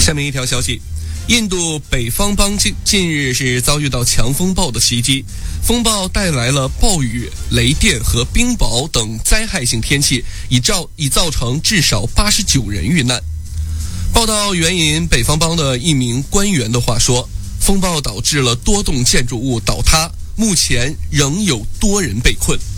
下面一条消息，印度北方邦近日是遭遇到强风暴的袭击，风暴带来了暴雨、雷电和冰雹等灾害性天气，已造成至少89人遇难。报道援引北方邦的一名官员的话说，风暴导致了多栋建筑物倒塌，目前仍有多人被困。